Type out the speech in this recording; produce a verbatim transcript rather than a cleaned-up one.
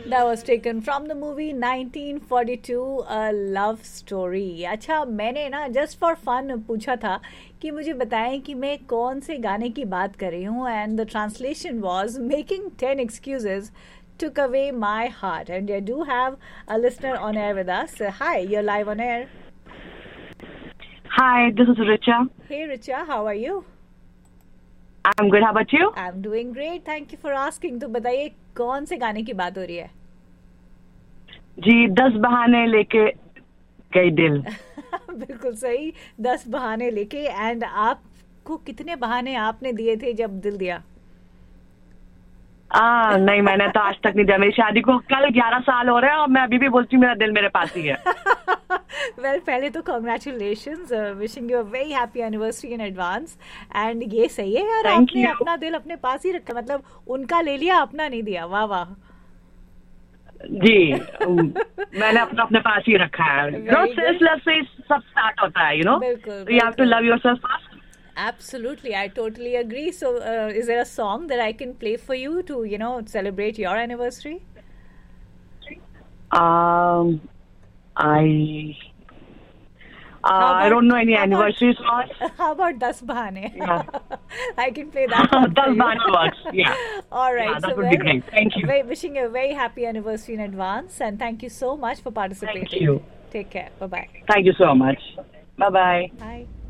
That was taken from the movie nineteen forty-two, A Love Story. अच्छा, मैंने ना just for fun पूछा था कि मुझे बताएं कि मैं कौन से गाने की बात कर रही हूँ, and the translation was making ten excuses took away my heart. And I do have a listener on air with us. Hi, you're live on air. Hi, this is Richa. Hey Richa, how are you? I'm good. How about you? I'm doing great. Thank you for asking. तो बताइए कौन से गाने की बात हो रही है? जी, दस बहाने लेके गई दिल. बिल्कुल सही. दस बहाने लेके. एंड आपको कितने बहाने आपने दिए थे जब दिल दिया? आ, नहीं, मैंने तो आज तक नहीं दिया. मेरी शादी को कल ग्यारह साल हो रहे हैं और मैं अभी भी बोलती हूँ मेरा दिल मेरे पास ही है. वेल well, पहले तो congratulations, wishing you a very happy anniversary in advance. And ये सही है यार, Thank आपने you. अपना दिल अपने पास ही रखा, मतलब उनका ले लिया, अपना नहीं दिया. वाह वाह. जी, मैंने अपना अपने पास ही रखा है. Very self good. लव से सब स्टार्ट होता है, यू नो. बिल्कुल, यू हैव टू बिल्कुल. Love yourself first. Absolutely, I totally agree. So, uh, is there a song that I can play for you to, you know, celebrate your anniversary? Um, I uh, How I don't know any about- anniversary songs. How about Das Bahane? Yeah. I can play that one for Das you. Bahane works, yeah. All right. Yeah, that so would be well, great. Thank you. Very, wishing you a very happy anniversary in advance, and thank you so much for participating. Thank you. Take care. Bye bye. Thank you so much. Bye bye. Bye.